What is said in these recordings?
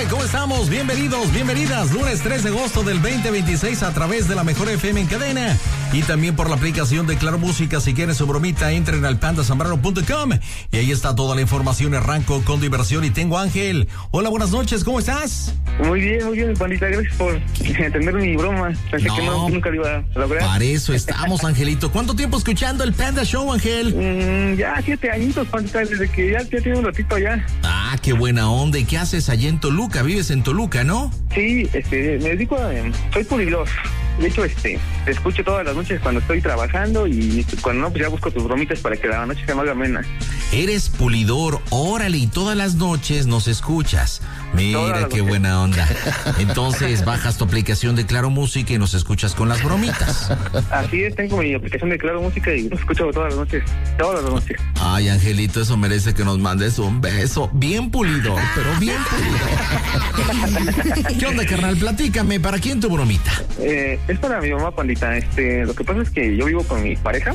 9, ¿cómo estamos? Bienvenidos, bienvenidas. Lunes 3 de agosto del 2026 a través de la Mejor FM en cadena y también por la aplicación de Claro Música. Si quieren su bromita, entren al pandasambrano.com y ahí está toda la información. Arranco con diversión y tengo a Ángel. Hola, buenas noches, ¿cómo estás? Muy bien, pandita. Gracias por entender mi broma. Pensé que nunca lo iba a lograr. Para eso estamos, Angelito. ¿Cuánto tiempo escuchando el Panda Show, Ángel? Ya 7 añitos, pandita, desde que ya tiene un ratito ya. Ah, qué buena onda. ¿Y qué haces allá en Toluca? Vives en Toluca, ¿no? Sí, me dedico a... soy pulidor. De hecho, te escucho todas las noches cuando estoy trabajando y cuando no, pues ya busco tus bromitas para que la noche sea más amena. Eres pulidor, órale, y todas las noches nos escuchas. Mira qué buena onda. Entonces bajas tu aplicación de Claro Música y nos escuchas con las bromitas. Así es, tengo mi aplicación de Claro Música y nos escucho todas las noches. Ay, Angelito, eso merece que nos mandes un beso. Bien pulidor, pero bien pulidor. ¿Qué onda, carnal? Platícame, ¿para quién tu bromita? Es para mi mamá, pandita. Lo que pasa es que yo vivo con mi pareja,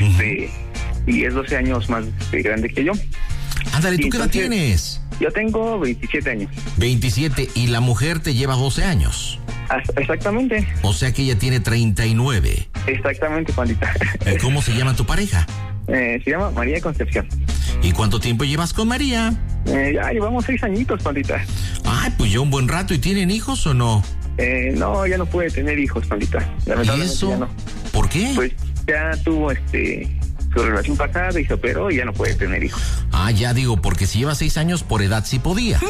y es 12 años más grande que yo. Ándale, ¿tú qué edad tienes? Yo tengo 27 años. 27, y la mujer te lleva 12 años. Exactamente. O sea que ella tiene 39. Exactamente, pandita. ¿Cómo se llama tu pareja? Se llama María Concepción. ¿Y cuánto tiempo llevas con María? Ya llevamos 6 añitos, pandita. Ay, pues ya un buen rato. ¿Y tienen hijos o no? No, ya no puede tener hijos, pandita. ¿Y eso? Ya no. ¿Por qué? Pues ya tuvo su relación pasada y se operó y ya no puede tener hijos. Ah, ya digo, porque si lleva 6 años por edad sí podía.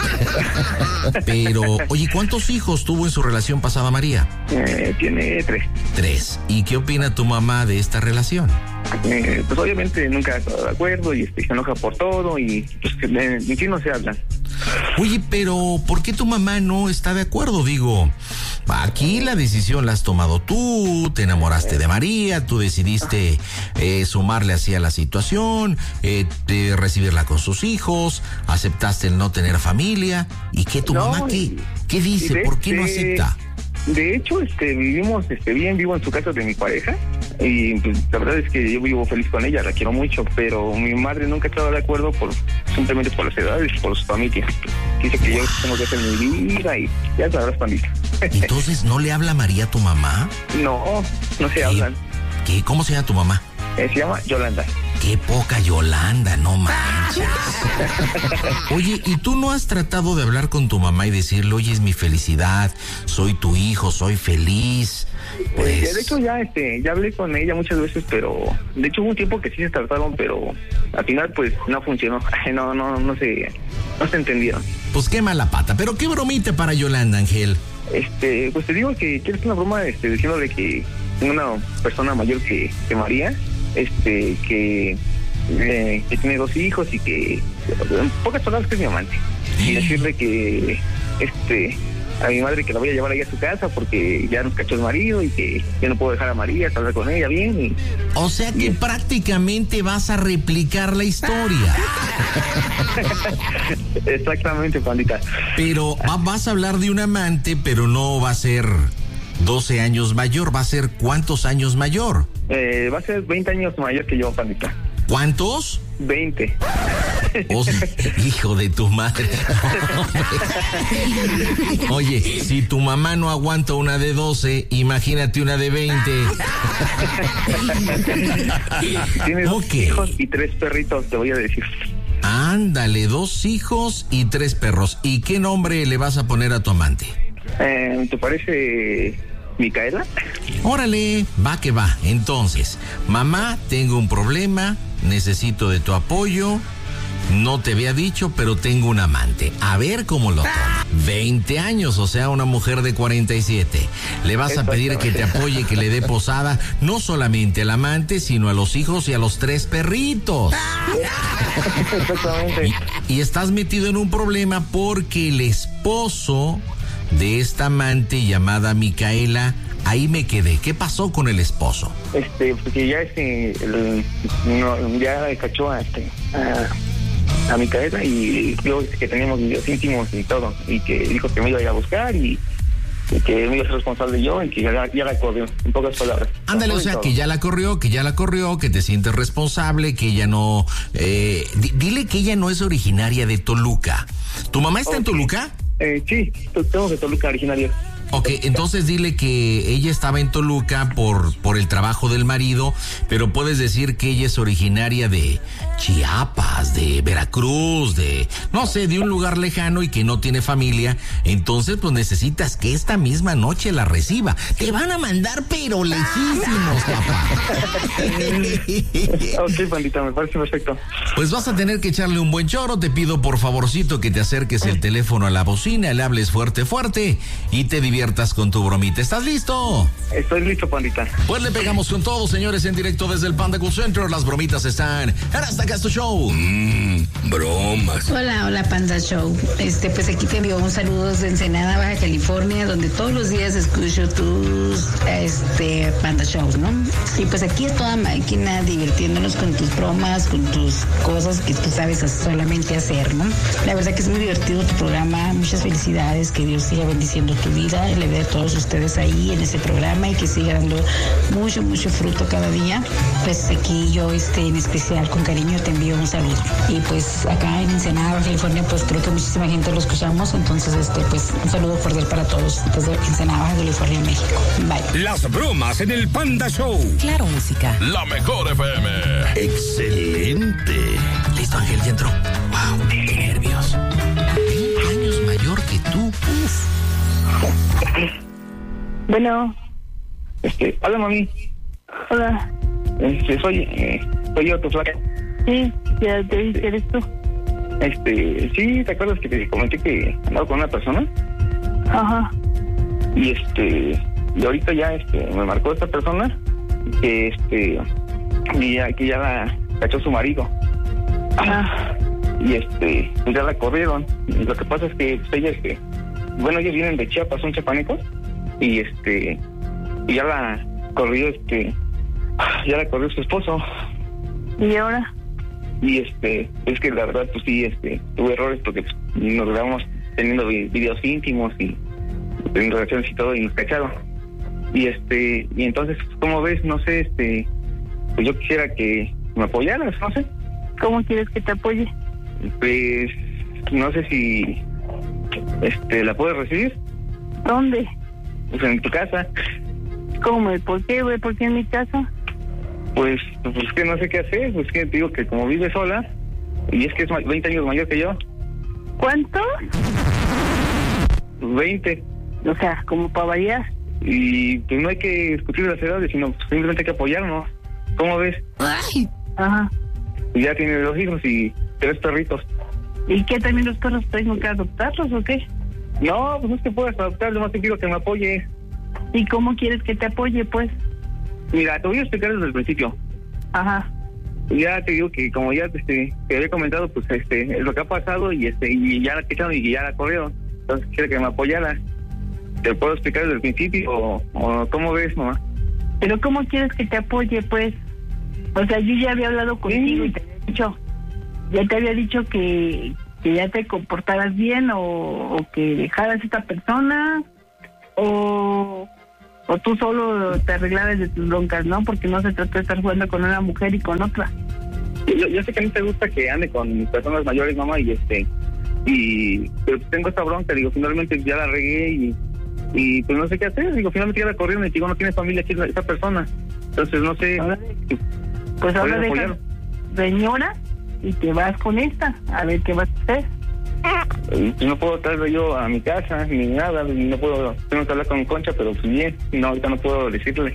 Pero, oye, ¿cuántos hijos tuvo en su relación pasada María? Tiene 3. 3. ¿Y qué opina tu mamá de esta relación? Pues obviamente nunca está de acuerdo y se enoja por todo y pues en sí no se hablan. Oye, pero ¿por qué tu mamá no está de acuerdo? Digo, aquí la decisión la has tomado tú, te enamoraste de María, tú decidiste sumarle así a la situación, de recibirla con sus hijos, aceptaste el no tener familia. ¿Y qué tu mamá qué dice? ¿Por qué no acepta? De hecho, vivimos bien, vivo en su casa de mi pareja y pues, la verdad es que yo vivo feliz con ella, la quiero mucho, pero mi madre nunca ha estado de acuerdo simplemente por las edades, por su familia. Dice que yo tengo que hacer mi vida y ya sabrás, pandita. Entonces, ¿no le habla María a tu mamá? No se hablan. ¿Qué? ¿Cómo se llama tu mamá? Se llama Yolanda. Qué poca Yolanda, no manches. Oye, ¿y tú no has tratado de hablar con tu mamá y decirle, oye, es mi felicidad, soy tu hijo, soy feliz? Pues... De hecho, ya hablé con ella muchas veces, pero de hecho hubo un tiempo que sí se trataron, pero al final pues no funcionó. No se entendieron. Pues qué mala pata, pero qué bromita para Yolanda, Ángel. Pues te digo que quieres una broma, diciéndole que una persona mayor que María, que tiene 2 hijos y que en pocas palabras que es mi amante. Y decirle que a mi madre que la voy a llevar ahí a su casa porque ya nos cachó el marido y que yo no puedo dejar a María, hablar con ella bien. O sea que prácticamente vas a replicar la historia. Exactamente, pandita. Pero vas a hablar de un amante, pero no va a ser 12 años mayor, va a ser ¿cuántos años mayor? Va a ser 20 años mayor que yo, pandita. ¿Cuántos? 20. Oh, hijo de tu madre. Oye, si tu mamá no aguanta una de 12, imagínate una de 20. Tienes 2 hijos y 3 perritos, te voy a decir. Ándale, 2 hijos y 3 perros. ¿Y qué nombre le vas a poner a tu amante? ¿Te parece Micaela? Órale, va que va. Entonces, mamá, tengo un problema, necesito de tu apoyo. No te había dicho, pero tengo un amante. A ver cómo lo toma. 20 años, o sea, una mujer de 47. Le vas a pedir que te apoye, que le dé posada, no solamente al amante, sino a los hijos y a los 3 perritos. Exactamente. Y estás metido en un problema porque el esposo de esta amante llamada Micaela, ahí me quedé. ¿Qué pasó con el esposo? Porque ya ya cachó a Micaela y yo que teníamos videos íntimos y todo, y que dijo que me iba a ir a buscar y que me iba a ser responsable yo y que ya la corrió, en pocas palabras. Ándale, o sea, que ya la corrió, que te sientes responsable, que ella no... dile que ella no es originaria de Toluca. ¿Tu mamá está en Toluca? Sí, somos de Toluca originario. Ok, entonces dile que ella estaba en Toluca por el trabajo del marido, pero puedes decir que ella es originaria de Chiapas, de Veracruz, no sé, de un lugar lejano y que no tiene familia. Entonces, pues necesitas que esta misma noche la reciba. Te van a mandar, pero lejísimos, papá. Ok, pandita, me parece perfecto. Pues vas a tener que echarle un buen choro. Te pido por favorcito que te acerques el teléfono a la bocina, le hables fuerte, fuerte y te diviertas con tu bromita. ¿Estás listo? Estoy listo, pandita. Pues le pegamos con todo, señores, en directo desde el Panda Cool Center. Las bromitas están en Hasta Acá Tu Show. Bromas. Hola, Panda Show. Pues aquí te envío un saludo desde Ensenada, Baja California, donde todos los días escucho tus Panda Shows, ¿no? Y pues aquí es toda máquina, divirtiéndonos con tus bromas, con tus cosas que tú sabes solamente hacer, ¿no? La verdad que es muy divertido tu programa. Muchas felicidades, que Dios siga bendiciendo tu vida. Le dé a todos ustedes ahí en ese programa y que siga dando mucho fruto cada día. Pues aquí yo en especial con cariño te envío un saludo. Y pues acá en Ensenada, California, pues creo que muchísima gente lo escuchamos. Entonces pues un saludo cordial para todos desde Ensenada, California, México. Bye. Las bromas en el Panda Show. Claro, música. La mejor FM. Excelente. Listo, Ángel, ya entró. Wow, qué nervios. 20 años mayor que tú. Uf. Bueno. Hola, mami. Hola. Soy yo, tu flaca. Sí, ya te dije que eres tú. Sí, ¿te acuerdas que te comenté que andaba con una persona? Ajá. Y y ahorita ya me marcó esta persona que que ya la cachó su marido. Ajá. Y pues ya la corrieron. Y lo que pasa es que pues, ella ellos vienen de Chiapas, son chiapanecos, y ya la corrió su esposo. ¿Y ahora? Y es que la verdad pues sí, tuve errores porque pues, nos grabamos teniendo videos íntimos y en relaciones y todo, y nos cacharon. Y entonces, ¿cómo ves? No sé, pues yo quisiera que me apoyaras, no sé. ¿Cómo quieres que te apoye? Pues no sé si la puedes recibir. ¿Dónde? Pues en tu casa. ¿Cómo? ¿Por qué, güey? ¿Por qué en mi casa? Pues que no sé qué hacer. Pues que te digo que como vive sola, y es que es 20 años mayor que yo. ¿Cuánto? 20. O sea, como para variar. Y pues no hay que discutir las edades, sino simplemente hay que apoyarnos. ¿Cómo ves? Ay. Ajá. Y ya tiene 2 hijos y 3 perritos. ¿Y qué, también los perros tengo que adoptarlos o qué? No, pues no es que puedas adoptar, nomás te pido que me apoye. ¿Y cómo quieres que te apoye, pues? Mira, te voy a explicar desde el principio. Ajá. Ya te digo que como ya te había comentado, pues es lo que ha pasado y ya la quitaron y ya la corrieron. Entonces quiero que me apoyara. ¿Te puedo explicar desde el principio o cómo ves, mamá? ¿Pero cómo quieres que te apoye, pues? O sea, yo ya había hablado contigo y te había dicho que ya te comportaras bien o que dejaras a esta persona o tú solo te arreglabas de tus broncas, ¿no? Porque no se trata de estar jugando con una mujer y con otra. Yo sé que a mí te gusta que ande con personas mayores, mamá, pero tengo esta bronca, digo, finalmente ya la regué y pues no sé qué hacer, digo, finalmente ya la corrieron y digo, no tiene familia aquí esa persona, entonces no sé. Pues ahora deja señora y te vas con esta, a ver qué vas a hacer. Pues no puedo traerlo yo a mi casa ni nada, no puedo, tengo que hablar con Concha, pero pues bien, no, ahorita no puedo decirle.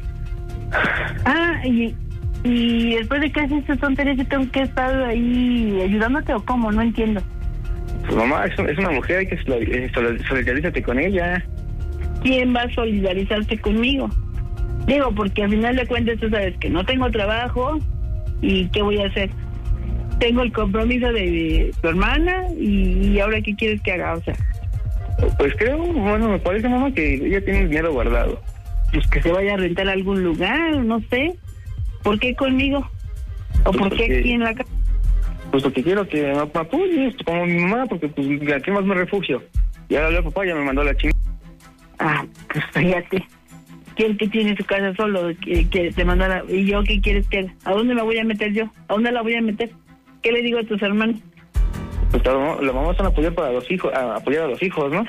Y después de que haces estas tonterías, yo tengo que estar ahí ayudándote o cómo, no entiendo. Pues mamá, es una mujer, hay que solidarízate con ella. ¿Quién va a solidarizarse conmigo? Digo, porque al final de cuentas tú sabes que no tengo trabajo y ¿qué voy a hacer? Tengo el compromiso de tu hermana y ahora ¿qué quieres que haga? O sea, pues creo, bueno, me parece, mamá, que ella tiene el dinero guardado. Pues que se vaya a rentar a algún lugar, no sé. ¿Por qué conmigo? ¿O pues por qué aquí en la casa? Pues porque quiero que me apoyes como mi mamá, porque pues aquí más me refugio. Ya le hablé a papá, ya me mandó a la chingada. Pues fíjate. ¿Quién que tiene su casa solo que te mandara? ¿Y yo qué quieres que haga? ¿A dónde me voy a meter yo? ¿A dónde la voy a meter? ¿Qué le digo a tus hermanos? Pues la vamos a apoyar para los hijos, a apoyar a los hijos, ¿no?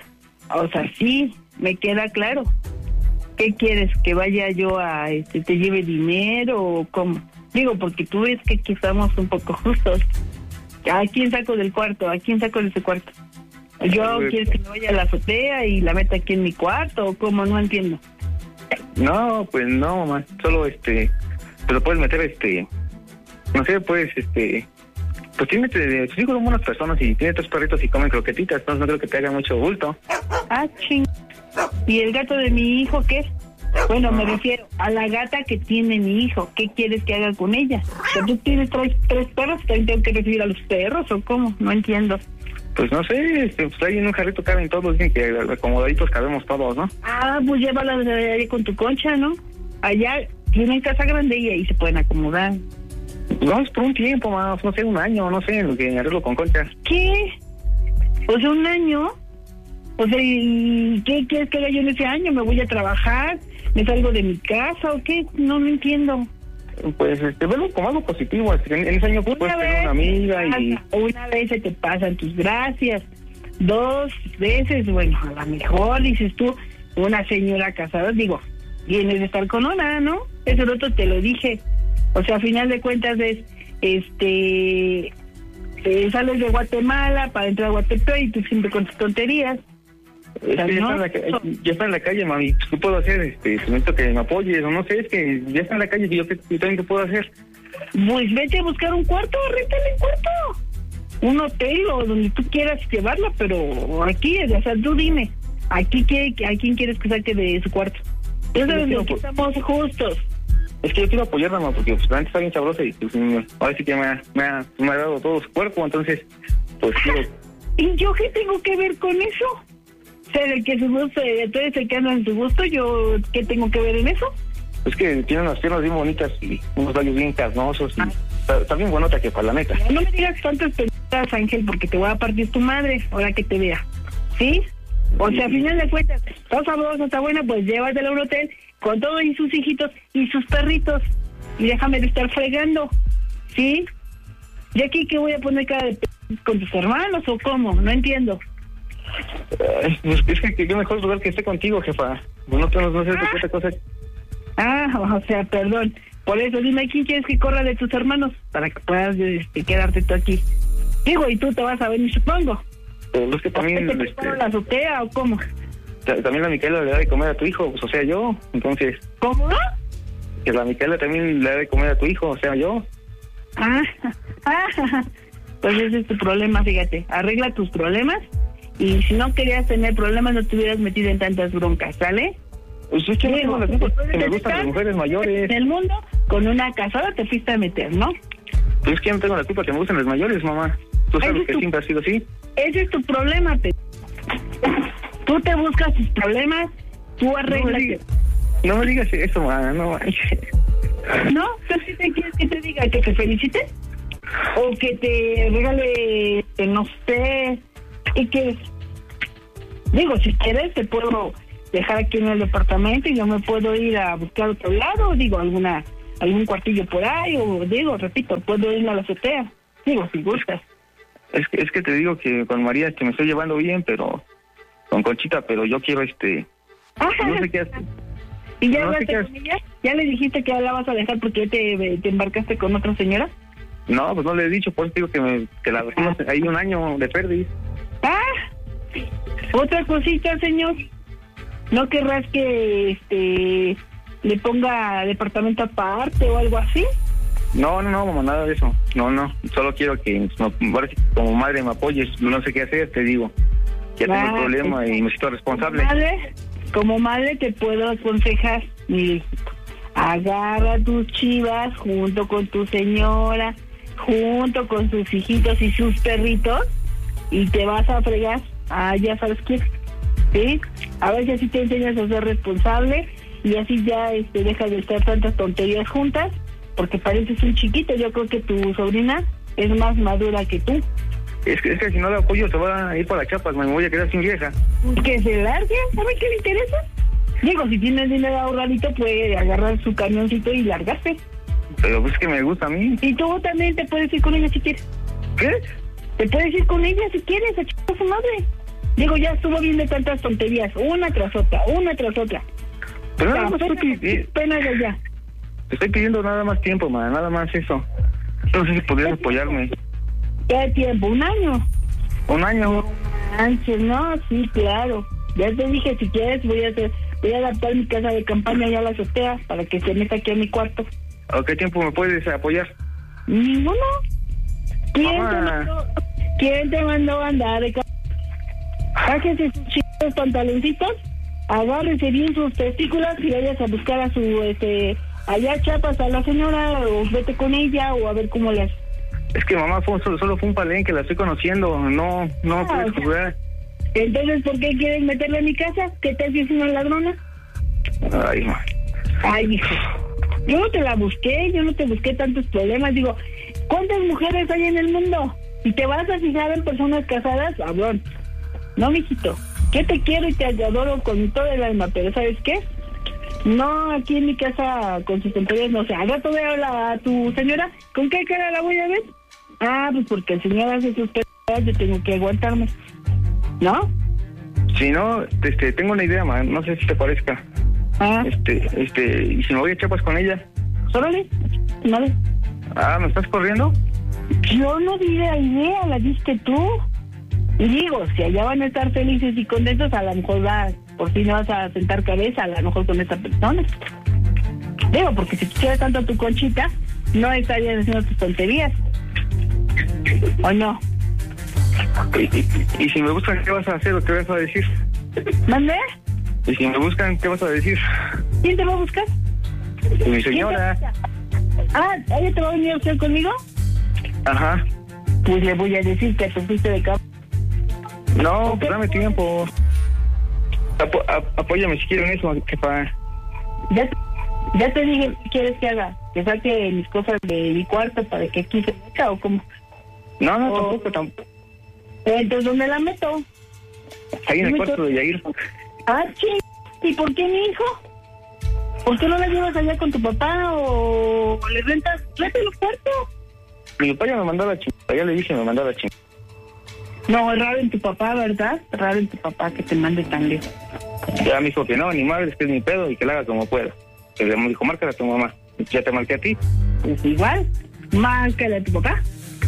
O sea, sí, me queda claro. ¿Qué quieres? ¿Que vaya yo a, te lleve dinero o cómo? Digo, porque tú ves que aquí estamos un poco justos. ¿A quién saco del cuarto? ¿A quién saco de ese cuarto? ¿Yo quieres que me vaya a la azotea y la meta aquí en mi cuarto o cómo? No entiendo. No, pues no, mamá. Solo, te lo puedes meter, no sé, pues, pues tiene, tus hijos son buenas personas y tiene 3 perritos y comen croquetitas, entonces no creo que te haga mucho bulto. Ah, ching. ¿Y el gato de mi hijo qué? Bueno, me refiero a la gata que tiene mi hijo. ¿Qué quieres que haga con ella? ¿Que tú tienes 3 perros? ¿También tengo que recibir a los perros o cómo? No entiendo. Pues no sé, pues ahí en un jarrito caben todos, dicen que acomodaditos cabemos todos, ¿no? Ah, pues llévalas allá con tu concha, ¿no? Allá tienen casa grande y ahí se pueden acomodar. No, es por un tiempo más, no sé, un año, no sé, lo que arreglo con concha. ¿Qué? O sea, ¿un año? O sea, ¿y qué quieres que haga yo en ese año? ¿Me voy a trabajar? ¿Me salgo de mi casa o qué? No lo entiendo. Pues, velo como algo positivo. En ese año puedes tener una amiga y... Una vez se te pasan tus gracias. 2 veces, bueno, a lo mejor dices tú, una señora casada, digo, vienes de estar con una, ¿no? Eso otro te lo dije. O sea, a final de cuentas es, sales de Guatemala para entrar a Guatepeor y tú siempre con tus tonterías. Ya está en la calle, mami. ¿Qué puedo hacer? Necesito que me apoyes, o no sé, es que ya está en la calle. Yo también, ¿qué puedo hacer? Pues vete a buscar un cuarto, réntale un cuarto. Un hotel o donde tú quieras llevarla, pero aquí, o sea, tú dime, ¿a quién quieres que saque de su cuarto? Ya sabes que estamos justos. Es que yo quiero apoyarla, mamá, porque pues, la gente está bien sabrosa y pues, ahora sí que me ha dado todo su cuerpo, entonces, pues quiero... ¿Y yo qué tengo que ver con eso? Ser el que su gusto, tú eres el que anda en su gusto, ¿yo qué tengo que ver en eso? Es que tiene unas piernas bien bonitas y unos labios bien carnosos y está bien buenota que para la neta. No me digas tantas pendejadas, Ángel, porque te voy a partir tu madre ahora que te vea, ¿sí? O sea, a final de cuentas, está sabrosa, está buena, pues llévatela a un hotel con todos y sus hijitos y sus perritos y déjame de estar fregando, ¿sí? ¿Y aquí qué voy a poner cara de con tus hermanos o cómo? No entiendo. Pues es que qué mejor lugar que esté contigo, jefa. No sé qué cosa. O sea, perdón. Por eso, dime, ¿quién quieres que corra de tus hermanos? Para que puedas quedarte tú aquí. Digo, y tú te vas a venir, supongo. Pero es que también... ¿Te preparo la azotea o cómo? También la Micaela le da de comer a tu hijo, pues, o sea, yo. Entonces... ¿Cómo? Que la Micaela también le da de comer a tu hijo, o sea, yo. Pues ese es tu problema, fíjate. Arregla tus problemas. Y si no querías tener problemas, no te hubieras metido en tantas broncas, ¿sale? Pues es que no tengo la culpa, que me gustan las mujeres mayores. En el mundo, con una casada te fuiste a meter, ¿no? Pues es que no tengo la culpa, que me gustan las mayores, mamá. Tú sabes que siempre ha sido así. Ese es tu problema, Tú te buscas tus problemas, tú arreglas. No me digas eso, mamá, no manches. ¿No? ¿Qué te quieres que te diga? ¿Que te felicite? ¿O que te regale, no sé... ¿Y qué? Digo, si quieres te puedo dejar aquí en el departamento y yo me puedo ir a buscar otro lado, digo, algún cuartillo por ahí, o digo, repito, puedo ir a la azotea, digo, si gustas. Es que te digo que con María me estoy llevando bien, pero con Conchita, pero yo quiero no sé qué hacer. ¿Y ya hablaste con ella? ¿Ya le dijiste que la vas a dejar porque te embarcaste con otra señora? No, pues no le he dicho, por eso digo que la dejamos ahí un año de pérdida. Otra cosita, señor. ¿No querrás que le ponga departamento aparte o algo así? No, mamá, nada de eso. No, solo quiero que ahora sí, como madre me apoyes. No sé qué hacer, te digo. Ya tengo un problema y me siento responsable. Como madre te puedo aconsejar, mi hijito. Agarra tus chivas junto con tu señora, junto con sus hijitos y sus perritos y te vas a fregar. Ya sabes quién, ¿sí? A ver si así te enseñas a ser responsable y así ya dejas de estar tantas tonterías juntas, porque pareces un chiquito. Yo creo que tu sobrina es más madura que tú. Es que si no la apoyo se va a ir para Chiapas, me voy a quedar sin vieja. Que se largue, ¿sabes qué le interesa? Digo, si tienes dinero ahorradito puede agarrar su camioncito y largarse. Pero pues es que me gusta a mí. Y tú también te puedes ir con ella si quieres. ¿Qué? Te puedes ir con ella si quieres, a su madre. Digo, ya estuvo bien de tantas tonterías, una tras otra. Pero nada más porque pena de ya. te estoy pidiendo nada más tiempo, ma, nada más eso. No sé si podrías apoyarme. ¿Qué tiempo? ¿1 año? 1 año. Ángel, no, sí, claro. Ya te dije, si quieres voy a adaptar mi casa de campaña ya a la azotea para que se meta aquí a mi cuarto. ¿A qué tiempo me puedes apoyar? Ninguno. Mamá. ¿Quién te mandó a andar de Bájese sus chicos pantaloncitos, agárrese bien sus testículas y vayas a buscar a su, allá a Chiapas a la señora, o vete con ella, o a ver cómo le haces. Es que mamá solo fue un palenque, la estoy conociendo, no puedes jugar. Entonces, ¿por qué quieres meterla en mi casa? ¿Qué tal si es una ladrona? Ay, ma. Ay, hijo, yo no te la busqué, yo no te busqué tantos problemas, digo, ¿cuántas mujeres hay en el mundo? Si te vas a fijar en personas casadas, cabrón. No, mijito, que te quiero y te adoro con todo el alma, pero ¿sabes qué? No, aquí en mi casa con sus tonterías, no sé. Al rato veo a tu señora, ¿con qué cara la voy a ver? Ah, pues porque el señor hace sus pendejadas, yo tengo que aguantarme, ¿no? Si no, tengo una idea, man, no sé si te parezca. Ah. Y si me voy a Chiapas con ella. Órale, vale. Ah, ¿me estás corriendo? Yo no di la idea, la diste tú. Y digo, si allá van a estar felices y contentos, a lo mejor por fin no vas a sentar cabeza, a lo mejor con esta persona. Digo, porque si quieres tanto a tu Conchita, no estarías haciendo tus tonterías. ¿O no? ¿Y si me buscan, qué vas a hacer o qué vas a decir? ¿Mande? ¿Y si me buscan, qué vas a decir? ¿Quién te va a buscar? Mi señora. Ah, ¿ella te va a venir a hacer conmigo? Ajá. Pues le voy a decir que te fuiste de cama. No, ¿Okay? pues dame tiempo. Apóyame si quieren eso, jefa. Ya te dije qué quieres que haga. Que saque mis cosas de mi cuarto para que aquí se meta o cómo. No, tampoco. Entonces, ¿dónde la meto? Ahí en el cuarto de Yair. Ah, ching. ¿Y por qué mi hijo? ¿Por qué no la llevas allá con tu papá o le rentas? ¡Vete los cuartos! Mi papá ya me mandó a la chingada, ya le dije, me mandó a la chingada. No, es raro en tu papá, ¿verdad? Raro en tu papá que te mande tan lejos. Ya me dijo que no, ni madre, es que es mi pedo y que la haga como pueda. Que le dijo, márcale a tu mamá. Ya te marqué a ti. Pues igual, márcale a tu papá.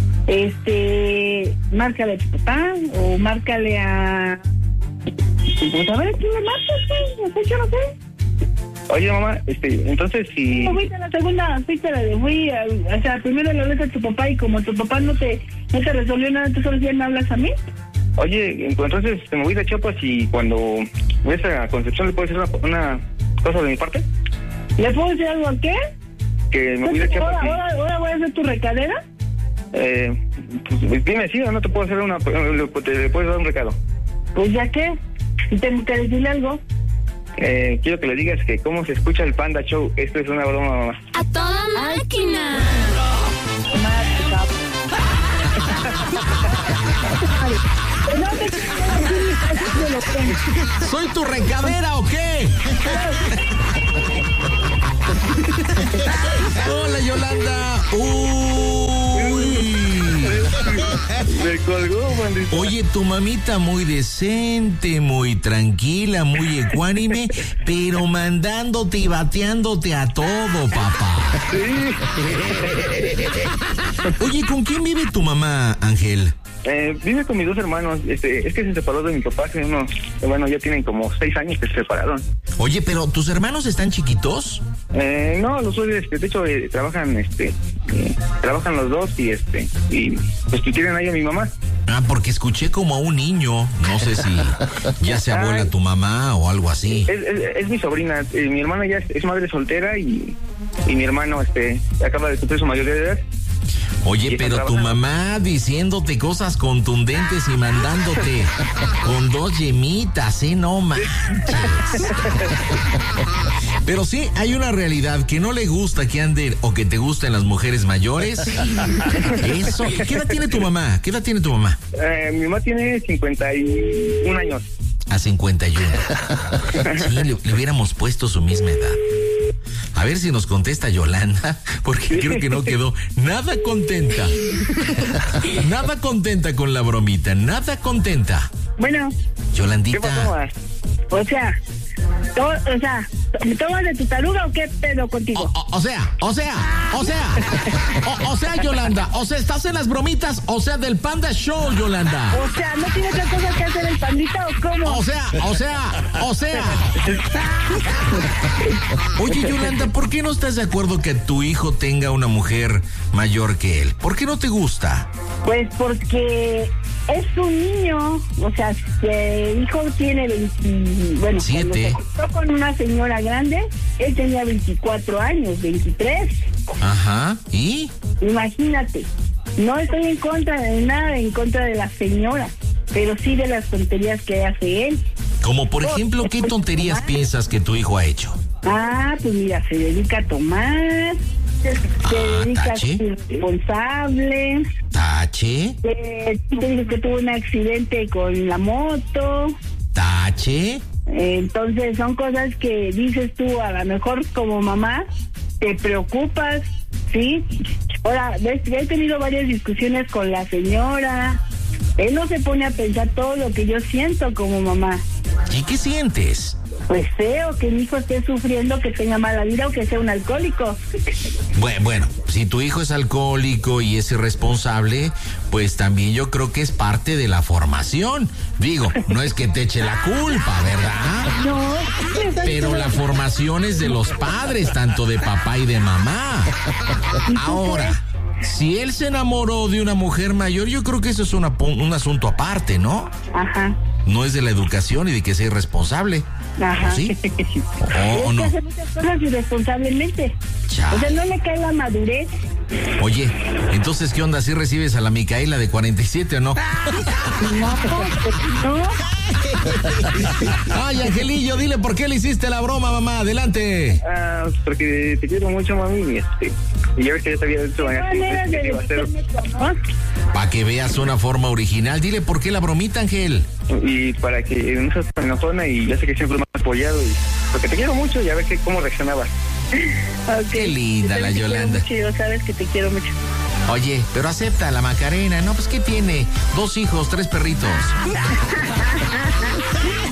Márcale a tu papá o márcale a... Pues a ver, ¿quién le marcas, güey? No sé, yo no sé. Oye, mamá, entonces si... No, fuiste a la segunda, o sea, primero le hablas a tu papá y como tu papá no te resolvió nada, ¿tú solo ya me hablas a mí? Oye, entonces me voy de Chiapas y cuando vayas a Concepción, ¿le puedes hacer una cosa de mi parte? ¿Le puedo decir algo a qué? Que me voy de Chiapas ¿Ahora voy a hacer tu recadera? Pues dime, ¿sí o no te puedo hacer te puedes dar un recado? Pues ya qué, y tengo que decirle algo. Quiero que le digas que cómo se escucha el Panda Show. Esto es una broma, mamá. ¡A toda máquina! ¿Soy tu recadera o qué? Hola, Yolanda. Uy. Me colgó, bandito. Oye, tu mamita muy decente, muy tranquila, muy ecuánime, pero mandándote y bateándote a todo, papá. Sí. Oye, ¿con quién vive tu mamá, Ángel? Vive con mis 2 hermanos. Es que se separó de mi papá hace ya tienen como 6 años que se separaron. Oye, pero ¿tus hermanos están chiquitos? No, los dos, de hecho, trabajan los dos y pues tienen ahí a mi mamá. Ah, porque escuché como a un niño, no sé si ya se abuela tu mamá o algo así. Es mi sobrina, mi hermana ya es madre soltera y mi hermano acaba de cumplir su mayoría de edad. Oye, pero tu mamá diciéndote cosas contundentes y mandándote con 2 yemitas, no manches. Pero sí, hay una realidad que no le gusta que anden o que te gusten las mujeres mayores. Eso. ¿Qué edad tiene tu mamá? Mi mamá tiene 51 años. A 51. Sí, le hubiéramos puesto su misma edad. A ver si nos contesta Yolanda, porque creo que no quedó nada contenta. Nada contenta con la bromita, nada contenta. Bueno, Yolandita. ¿Qué pasó, ma? O sea, ¿me tomas de tu taruga o qué pedo contigo? O sea, Yolanda, o sea, ¿estás en las bromitas? O sea, del Panda Show, Yolanda. O sea, ¿no tiene otra cosa que hacer el pandita o cómo? O sea. Oye, Yolanda, ¿por qué no estás de acuerdo que tu hijo tenga una mujer mayor que él? ¿Por qué no te gusta? Pues porque es un niño, o sea, el hijo tiene 27. 7. Cuando se casó con una señora grande, él tenía 24 años, 23. Ajá, ¿y? Imagínate, no estoy en contra de nada, en contra de la señora, pero sí de las tonterías que hace él. Como por ejemplo, ¿qué tonterías piensas que tu hijo ha hecho? Pues mira, se dedica a tomar, se dedica tache. a ser responsable. ¿Tache? Te dice que tuvo un accidente con la moto. ¿Tache? Entonces son cosas que dices tú, a lo mejor como mamá te preocupas, ¿sí? Ahora, ves, he tenido varias discusiones con la señora. Él no se pone a pensar todo lo que yo siento como mamá. ¿Y qué sientes? Pues feo que mi hijo esté sufriendo, que tenga mala vida o que sea un alcohólico. Bueno, si tu hijo es alcohólico y es irresponsable, pues también yo creo que es parte de la formación. Digo, no es que te eche la culpa, ¿verdad? No, Pero la formación es de los padres, tanto de papá y de mamá. Ahora, si él se enamoró de una mujer mayor, yo creo que eso es un asunto aparte, ¿no? Ajá. No es de la educación y de que sea irresponsable. Ajá. ¿Sí? ¿O Es no? que hace muchas cosas irresponsablemente. Chale. O sea, no le cae la madurez. Oye, entonces, ¿qué onda? ¿Sí recibes a la Micaela de 47 o no? No. Ay, Angelillo, dile por qué le hiciste la broma, mamá. Adelante. Porque te quiero mucho, mami, y ya ves que ya te había dicho ¿Qué maneras de que iba a hacer. decirme tu amor? Para que veas una forma original, dile por qué la bromita, Ángel. Y para que no seas tan enojona, y ya sé que siempre me has apoyado, y porque te quiero mucho, y a ver cómo reaccionabas. Ok. Qué linda Yo la te quiero Yolanda. mucho, yo sabes que te quiero mucho. Oye, pero acepta la Macarena. No, pues, ¿qué tiene? 2 hijos, 3 perritos.